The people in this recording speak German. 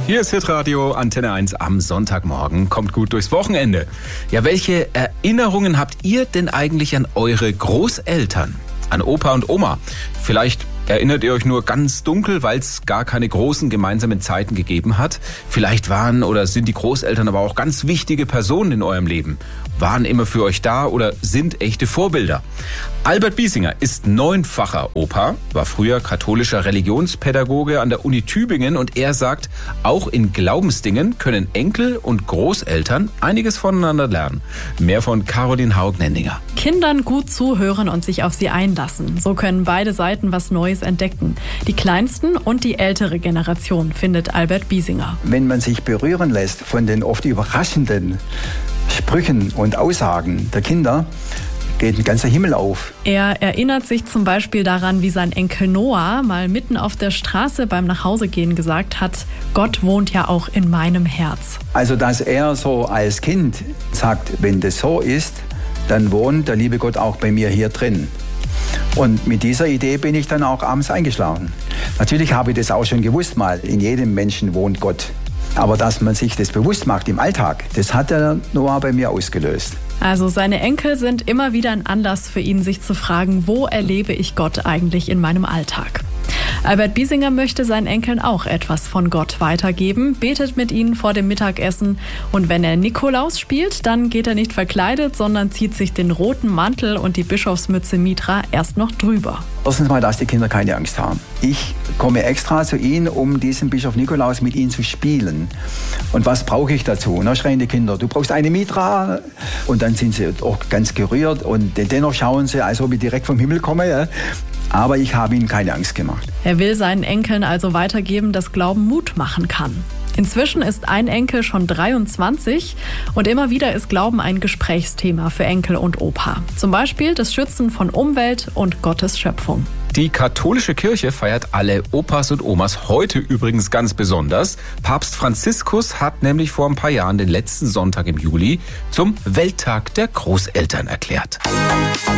Hier ist Hitradio Antenne 1 am Sonntagmorgen. Kommt gut durchs Wochenende. Ja, welche Erinnerungen habt ihr denn eigentlich an eure Großeltern? An Opa und Oma? Vielleicht erinnert ihr euch nur ganz dunkel, weil es gar keine großen gemeinsamen Zeiten gegeben hat. Vielleicht waren oder sind die Großeltern aber auch ganz wichtige Personen in eurem Leben. Waren immer für euch da oder sind echte Vorbilder. Albert Biesinger ist 9-facher Opa, war früher katholischer Religionspädagoge an der Uni Tübingen und er sagt, auch in Glaubensdingen können Enkel und Großeltern einiges voneinander lernen. Mehr von Caroline Haug-Nendinger. Kindern gut zuhören und sich auf sie einlassen. So können beide Seiten was Neues entdecken. Die kleinsten und die ältere Generation, findet Albert Biesinger. Wenn man sich berühren lässt von den oft überraschenden Sprüchen und Aussagen der Kinder, geht ein ganzer Himmel auf. Er erinnert sich zum Beispiel daran, wie sein Enkel Noah mal mitten auf der Straße beim Nachhausegehen gesagt hat, Gott wohnt ja auch in meinem Herz. Also, dass er so als Kind sagt, wenn das so ist, dann wohnt der liebe Gott auch bei mir hier drin. Und mit dieser Idee bin ich dann auch abends eingeschlafen. Natürlich habe ich das auch schon gewusst mal, in jedem Menschen wohnt Gott. Aber dass man sich das bewusst macht im Alltag, das hat der Noah bei mir ausgelöst. Also seine Enkel sind immer wieder ein Anlass für ihn, sich zu fragen, wo erlebe ich Gott eigentlich in meinem Alltag? Albert Biesinger möchte seinen Enkeln auch etwas von Gott weitergeben, betet mit ihnen vor dem Mittagessen und wenn er Nikolaus spielt, dann geht er nicht verkleidet, sondern zieht sich den roten Mantel und die Bischofsmütze Mitra erst noch drüber. Erstens mal, dass die Kinder keine Angst haben. Ich komme extra zu ihnen, um diesen Bischof Nikolaus mit ihnen zu spielen. Und was brauche ich dazu? Na, schreien die Kinder, du brauchst eine Mitra. Und dann sind sie auch ganz gerührt und dennoch schauen sie, als ob ich direkt vom Himmel komme. Ja. Aber ich habe ihnen keine Angst gemacht. Er will seinen Enkeln also weitergeben, dass Glauben Mut machen kann. Inzwischen ist ein Enkel schon 23 und immer wieder ist Glauben ein Gesprächsthema für Enkel und Opa. Zum Beispiel das Schützen von Umwelt und Gottes Schöpfung. Die katholische Kirche feiert alle Opas und Omas heute übrigens ganz besonders. Papst Franziskus hat nämlich vor ein paar Jahren den letzten Sonntag im Juli zum Welttag der Großeltern erklärt.